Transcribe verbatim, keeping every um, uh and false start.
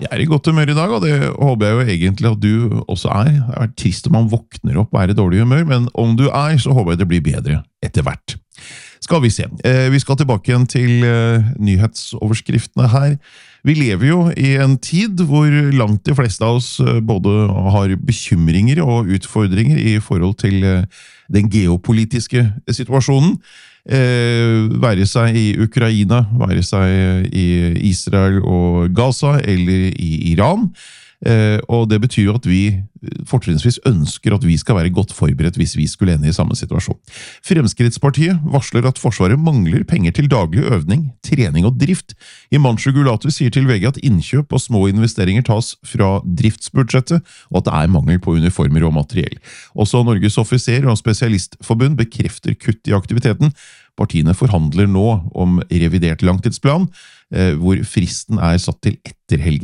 Jeg er i godt humør i dag, og det håper jeg jo egentlig at du også er. Det er trist om man våkner opp og er i dårlig humør, men om du er, så håper jeg det blir bedre etter hvert. Skal vi se. Vi skal tilbake igjen til nyhetsoverskriftene her. Vi lever jo i en tid hvor langt de fleste av oss både har bekymringer og utfordringer i forhold til den geopolitiske situasjonen. Eh, være seg i Ukraina, være seg i Israel og Gaza eller i Iran. Eh, og det betyr at vi fortrinnsvis ønsker at vi skal være godt forberedt hvis vi skulle ende i samme situasjon. Fremskrittspartiet varsler at Forsvaret mangler penger til daglig øvning, trening og drift. Himanshu Gulati sier til V G at innkjøp og små investeringer tas fra driftsbudsjettet, og at det er mangel på uniformer og materiell. Også Norges offiser- og spesialistforbund bekrefter kutt i aktiviteten. Partiene forhandler nå om revidert langtidsplan, hvor fristen er satt til etter helgen.